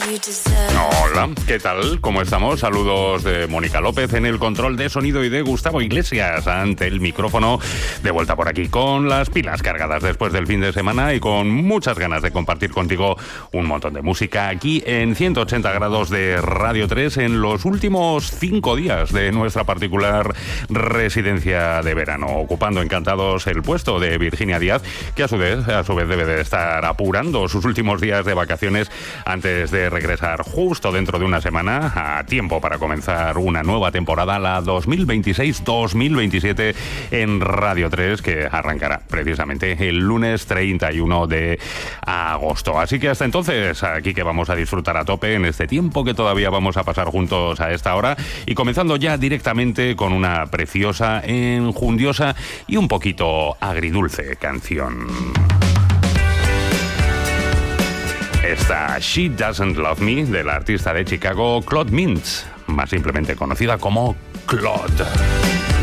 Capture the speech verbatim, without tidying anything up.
Hola, ¿qué tal? ¿Cómo estamos? Saludos de Mónica López en el control de sonido y de Gustavo Iglesias ante el micrófono. De vuelta por aquí con las pilas cargadas después del fin de semana y con muchas ganas de compartir contigo un montón de música aquí en ciento ochenta grados de Radio tres en los últimos cinco días de nuestra particular residencia de verano, ocupando encantados el puesto de Virginia Díaz, que a su vez, a su vez debe de estar apurando sus últimos días de vacaciones antes de regresar justo dentro de una semana a tiempo para comenzar una nueva temporada, la dos mil veintiséis dos mil veintisiete en Radio tres, que arrancará precisamente el lunes treinta y uno de agosto. Así que hasta entonces, aquí que vamos a disfrutar a tope en este tiempo que todavía vamos a pasar juntos a esta hora, y comenzando ya directamente con una preciosa, enjundiosa y un poquito agridulce canción. Esta She Doesn't Love Me, de la artista de Chicago Claude Mintz, más simplemente conocida como Claude.